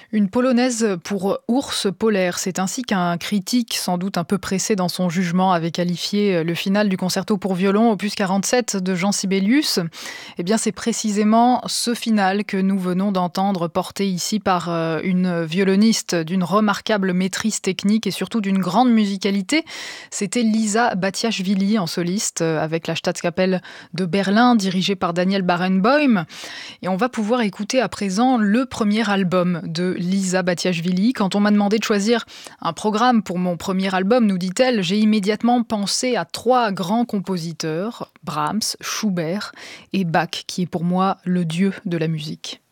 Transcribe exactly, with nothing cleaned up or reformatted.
Une polonaise pour ours polaire. C'est ainsi qu'un critique, sans doute un peu pressé dans son jugement, avait qualifié le final du concerto pour violon opus quarante-sept de Jean Sibelius. Eh bien, c'est précisément ce final que nous venons d'entendre, porté ici par une violoniste d'une remarquable maîtrise technique et surtout d'une grande musicalité. C'était Liza Batiashvili en soliste avec la Staatskapelle de Berlin, dirigée par Daniel Barenboim. Et on va pouvoir écouter à présent le premier album de Liza Batiashvili. Quand on m'a demandé de choisir un programme pour mon premier album, nous dit-elle, j'ai immédiatement pensé à trois grands compositeurs, Brahms, Schubert et Bach, qui est pour moi le dieu de la musique.